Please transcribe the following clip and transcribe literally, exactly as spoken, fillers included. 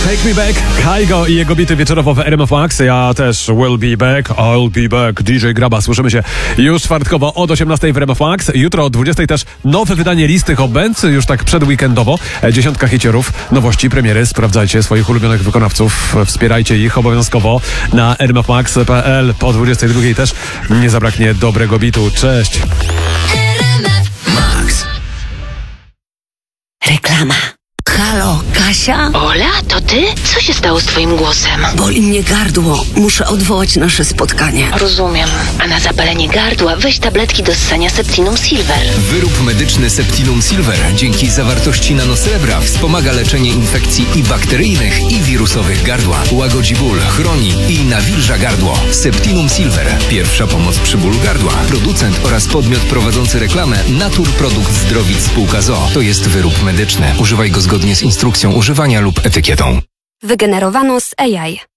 Take Me Back, Kygo i jego bity wieczorowo w R M F Max. Ja też will be back, I'll be back. D J Graba, słyszymy się już czwartkowo od osiemnastej w R M F Max. Jutro o dwudziestej też nowe wydanie listy Hobbęc, już tak przedweekendowo. Dziesiątka hiciorów, nowości, premiery. Sprawdzajcie swoich ulubionych wykonawców, wspierajcie ich obowiązkowo na r m f max kropka p l. Po dwudziestej drugiej też nie zabraknie dobrego bitu. Cześć. Max. Reklama. Halo, Kasia? Ola, to ty? Co się stało z twoim głosem? Boli mnie gardło. Muszę odwołać nasze spotkanie. Rozumiem. A na zapalenie gardła weź tabletki do ssania Septinum Silver. Wyrób medyczny Septinum Silver dzięki zawartości nanosrebra wspomaga leczenie infekcji i bakteryjnych, i wirusowych gardła. Łagodzi ból, chroni i nawilża gardło. Septinum Silver. Pierwsza pomoc przy bólu gardła. Producent oraz podmiot prowadzący reklamę Natur Produkt Zdrowic Spółka z o o. To jest wyrób medyczny. Używaj go zgodnie z instrukcją używania lub etykietą. Wygenerowano z A I.